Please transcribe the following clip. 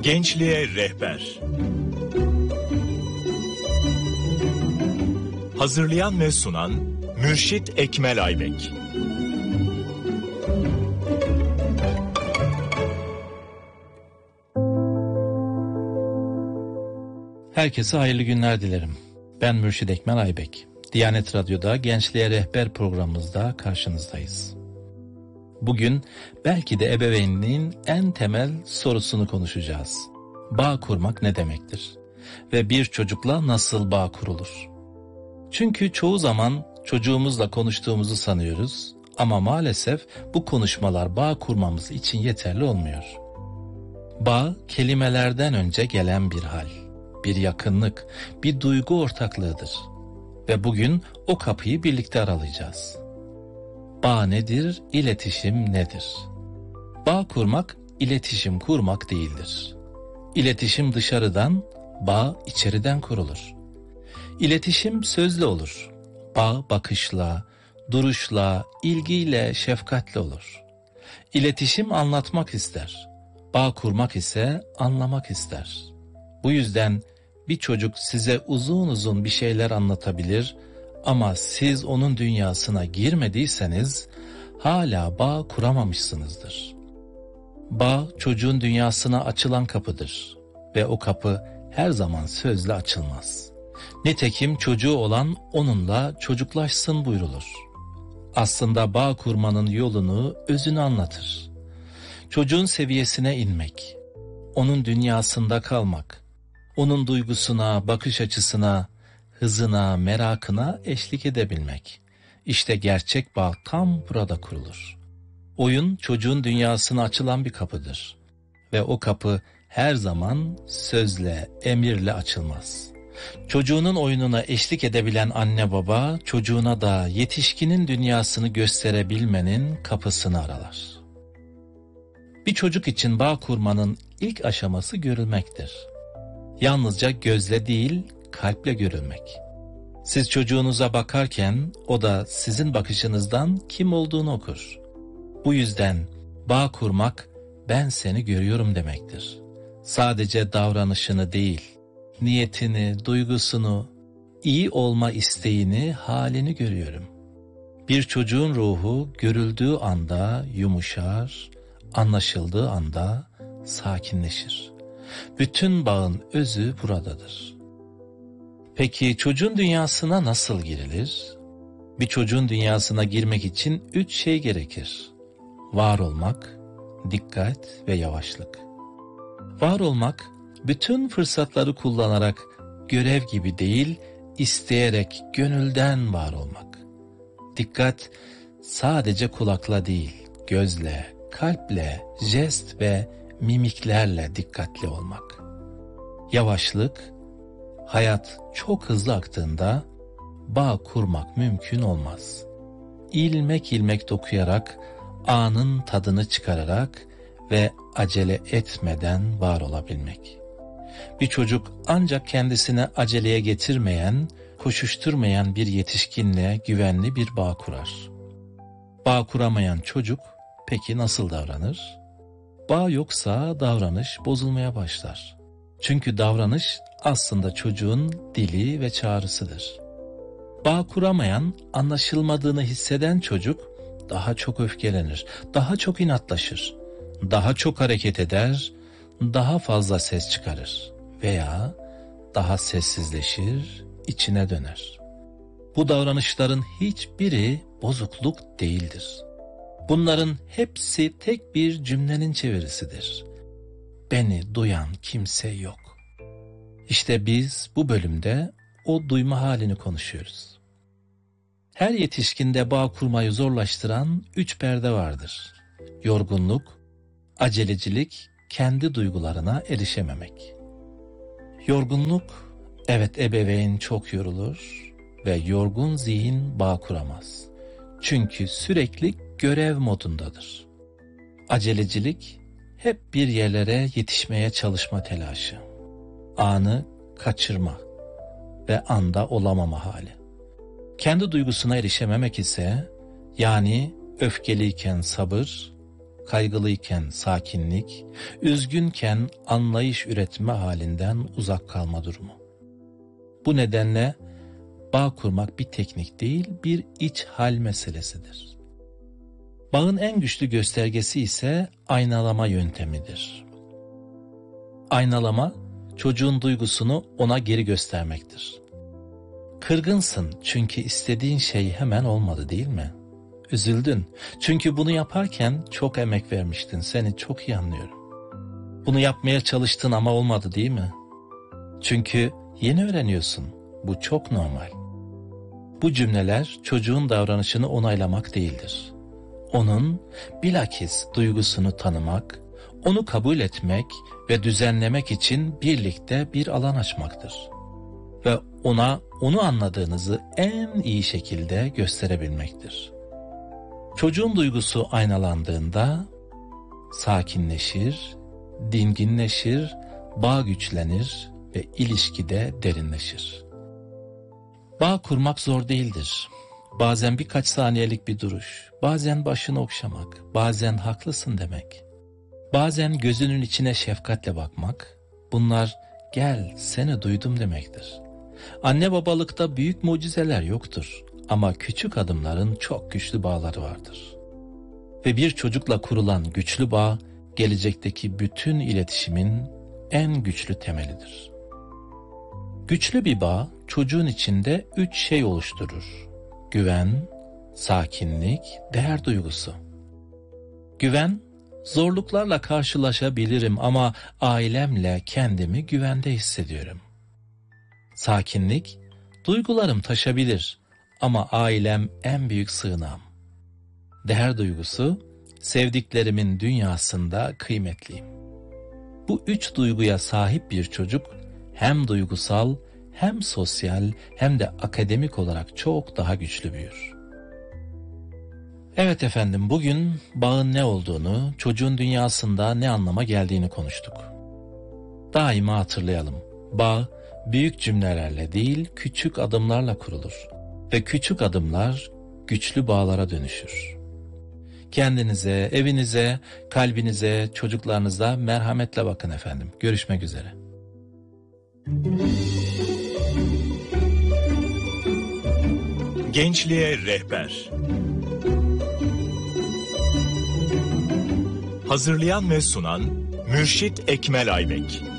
Gençliğe rehber. Hazırlayan ve sunan Mürşit Ekmel Aybek. Herkese hayırlı günler dilerim. Ben Mürşit Ekmel Aybek. Diyanet Radyo'da Gençliğe Rehber programımızda karşınızdayız. Bugün belki de ebeveynliğin en temel sorusunu konuşacağız. Bağ kurmak ne demektir? Ve bir çocukla nasıl bağ kurulur? Çünkü çoğu zaman çocuğumuzla konuştuğumuzu sanıyoruz ama maalesef bu konuşmalar bağ kurmamız için yeterli olmuyor. Bağ, kelimelerden önce gelen bir hal, bir yakınlık, bir duygu ortaklığıdır. Ve bugün o kapıyı birlikte aralayacağız. Bağ nedir, iletişim nedir? Bağ kurmak, iletişim kurmak değildir. İletişim dışarıdan, bağ içeriden kurulur. İletişim sözle olur. Bağ bakışla, duruşla, ilgiyle, şefkatle olur. İletişim anlatmak ister. Bağ kurmak ise anlamak ister. Bu yüzden bir çocuk size uzun uzun bir şeyler anlatabilir ama siz onun dünyasına girmediyseniz hala bağ kuramamışsınızdır. Bağ çocuğun dünyasına açılan kapıdır ve o kapı her zaman sözle açılmaz. Nitekim çocuğu olan onunla çocuklaşsın buyrulur. Aslında bağ kurmanın yolunu, özünü anlatır. Çocuğun seviyesine inmek, onun dünyasında kalmak, onun duygusuna, bakış açısına, hızına, merakına eşlik edebilmek. İşte gerçek bağ tam burada kurulur. Oyun çocuğun dünyasına açılan bir kapıdır. Ve o kapı her zaman sözle, emirle açılmaz. Çocuğunun oyununa eşlik edebilen anne baba, çocuğuna da yetişkinin dünyasını gösterebilmenin kapısını aralar. Bir çocuk için bağ kurmanın ilk aşaması görülmektir. Yalnızca gözle değil, kalple görülmek. Siz çocuğunuza bakarken o da sizin bakışınızdan kim olduğunu okur. Bu yüzden bağ kurmak ben seni görüyorum demektir. Sadece davranışını değil, niyetini, duygusunu, iyi olma isteğini, halini görüyorum. Bir çocuğun ruhu görüldüğü anda yumuşar, anlaşıldığı anda sakinleşir. Bütün bağın özü buradadır. Peki çocuğun dünyasına nasıl girilir? Bir çocuğun dünyasına girmek için 3 şey gerekir. Var olmak, dikkat ve yavaşlık. Var olmak, bütün fırsatları kullanarak görev gibi değil, isteyerek gönülden var olmak. Dikkat, sadece kulakla değil, gözle, kalple, jest ve mimiklerle dikkatli olmak. Yavaşlık, hayat çok hızlı aktığında bağ kurmak mümkün olmaz. İlmek ilmek dokuyarak, anın tadını çıkararak ve acele etmeden var olabilmek. Bir çocuk ancak kendisine aceleye getirmeyen, koşuşturmayan bir yetişkinle güvenli bir bağ kurar. Bağ kuramayan çocuk peki nasıl davranır? Bağ yoksa davranış bozulmaya başlar. Çünkü davranış aslında çocuğun dili ve çağrısıdır. Bağ kuramayan, anlaşılmadığını hisseden çocuk daha çok öfkelenir, daha çok inatlaşır, daha çok hareket eder, daha fazla ses çıkarır veya daha sessizleşir, içine döner. Bu davranışların hiçbiri bozukluk değildir. Bunların hepsi tek bir cümlenin çevirisidir. Beni duyan kimse yok. İşte biz bu bölümde o duyma halini konuşuyoruz. Her yetişkinde bağ kurmayı zorlaştıran 3 perde vardır. Yorgunluk, acelecilik, kendi duygularına erişememek. Yorgunluk, evet ebeveyn çok yorulur ve yorgun zihin bağ kuramaz. Çünkü sürekli görev modundadır. Acelecilik, hep bir yerlere yetişmeye çalışma telaşı. Anı kaçırma ve anda olamama hali. Kendi duygusuna erişememek ise, yani öfkeliyken sabır, kaygılıyken sakinlik, üzgünken anlayış üretme halinden uzak kalma durumu. Bu nedenle bağ kurmak bir teknik değil, bir iç hal meselesidir. Bağın en güçlü göstergesi ise aynalama yöntemidir. Aynalama, çocuğun duygusunu ona geri göstermektir. Kırgınsın çünkü istediğin şey hemen olmadı değil mi? Üzüldün çünkü bunu yaparken çok emek vermiştin, seni çok iyi anlıyorum. Bunu yapmaya çalıştın ama olmadı değil mi? Çünkü yeni öğreniyorsun, bu çok normal. Bu cümleler çocuğun davranışını onaylamak değildir. Onun bilakis duygusunu tanımak, onu kabul etmek ve düzenlemek için birlikte bir alan açmaktır. Ve ona onu anladığınızı en iyi şekilde gösterebilmektir. Çocuğun duygusu aynalandığında sakinleşir, dinginleşir, bağ güçlenir ve ilişkide derinleşir. Bağ kurmak zor değildir. Bazen birkaç saniyelik bir duruş, bazen başını okşamak, bazen haklısın demek, bazen gözünün içine şefkatle bakmak, bunlar gel seni duydum demektir. Anne babalıkta büyük mucizeler yoktur ama küçük adımların çok güçlü bağları vardır. Ve bir çocukla kurulan güçlü bağ, gelecekteki bütün iletişimin en güçlü temelidir. Güçlü bir bağ, çocuğun içinde 3 şey oluşturur: güven, sakinlik, değer duygusu. Güven, zorluklarla karşılaşabilirim ama ailemle kendimi güvende hissediyorum. Sakinlik, duygularım taşabilir ama ailem en büyük sığınağım. Değer duygusu, sevdiklerimin dünyasında kıymetliyim. Bu 3 duyguya sahip bir çocuk hem duygusal, hem sosyal, hem de akademik olarak çok daha güçlü büyür. Evet efendim, bugün bağın ne olduğunu, çocuğun dünyasında ne anlama geldiğini konuştuk. Daima hatırlayalım, bağ büyük cümlelerle değil, küçük adımlarla kurulur ve küçük adımlar güçlü bağlara dönüşür. Kendinize, evinize, kalbinize, çocuklarınıza merhametle bakın efendim. Görüşmek üzere. Gençliğe rehber. Hazırlayan ve sunan Mürşit Ekmel Aybek.